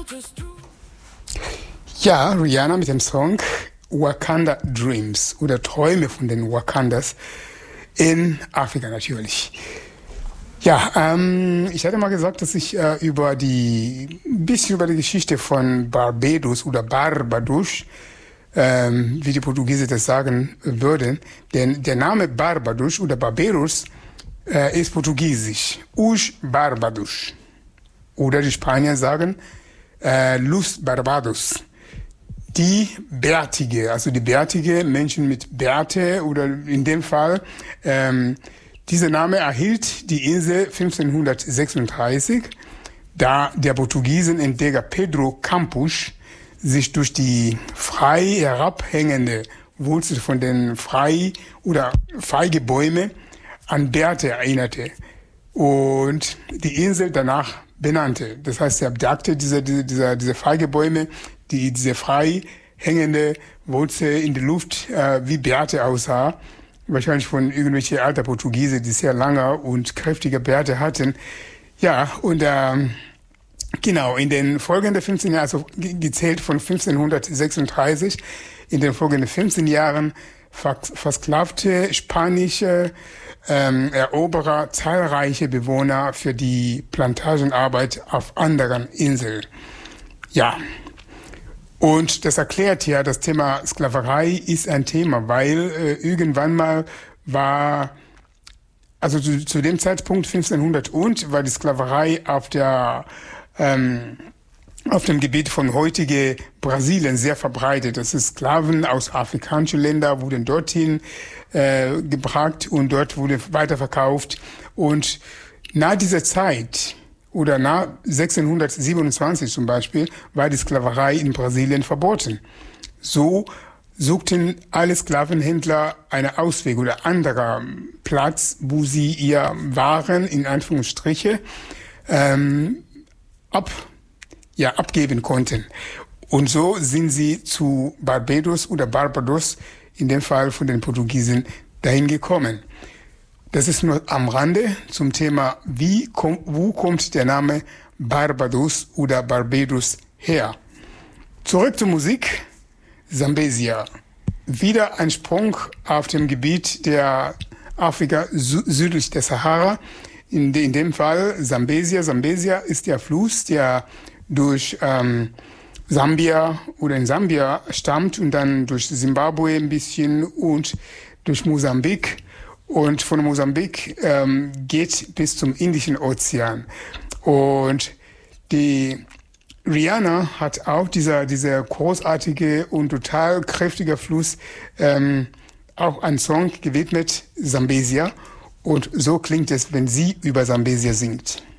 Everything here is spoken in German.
Ja, Rihanna mit dem Song Wakanda Dreams oder Träume von den Wakandas in Afrika natürlich. Ja, ich hatte mal gesagt, dass ich ein bisschen über die Geschichte von Barbados oder Barbados, wie die Portugiesen das sagen würden, denn der Name Barbados oder Barbados ist portugiesisch, Os Barbados. Oder die Spanier sagen Los Barbados. Die Bärtige, also die bärtige Menschen mit Bärte oder in dem Fall, dieser Name erhielt die Insel 1536, da der Portugiesenentdecker Pedro Campos sich durch die frei herabhängende Wurzel von den Feigebäume an Bärte erinnerte und die Insel danach benannte. Das heißt, er bedachte diese Feigebäume, diese frei hängende Wurzel in der Luft wie Bärte aussah, wahrscheinlich von irgendwelchen alten Portugiesen, die sehr lange und kräftige Bärte hatten. Ja, und genau, in den folgenden 15 Jahren, also gezählt von 1536, in den folgenden 15 Jahren versklavte spanische Eroberer zahlreiche Bewohner für die Plantagenarbeit auf anderen Inseln. Ja, und das erklärt ja, das Thema Sklaverei ist ein Thema, weil irgendwann mal also zu dem Zeitpunkt 1500 war die Sklaverei auf dem Gebiet von heutige Brasilien sehr verbreitet. Das ist Sklaven aus afrikanischen Ländern wurden dorthin gebracht und dort wurde weiterverkauft. Und nach dieser Zeit oder nach 1627 zum Beispiel war die Sklaverei in Brasilien verboten. So suchten alle Sklavenhändler einen Ausweg oder anderer Platz, wo sie ihr Waren in Anführungsstriche abgeben konnten. Und so sind sie zu Barbados oder Barbados, in dem Fall von den Portugiesen, dahin gekommen. Das ist nur am Rande zum Thema, wo kommt der Name Barbados oder Barbados her? Zurück zur Musik. Zambezia. Wieder ein Sprung auf dem Gebiet der Afrika südlich der Sahara. In dem Fall Zambezia. Zambezia ist der Fluss, der durch Sambia oder in Sambia stammt und dann durch Zimbabwe ein bisschen und durch Mosambik. Und von Mosambik geht bis zum Indischen Ozean. Und die Rihanna hat auch dieser großartige und total kräftige Fluss auch einen Song gewidmet, Zambezia. Und so klingt es, wenn sie über Zambezia singt.